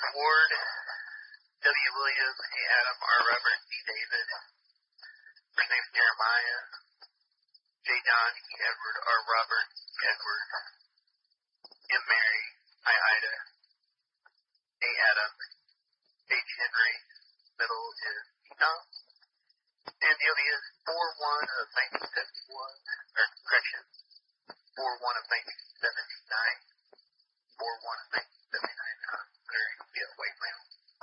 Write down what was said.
Ward, W. William, A. Adam, R. Robert, D. David. First name's Jeremiah. J. John, E. Edward, R. Robert, Edward. M. Mary, I. Ida. A. Adam, H. Henry. Middle is Enoch. And the OB is 4-1 of 1971, or correction, 4-1 of 1971.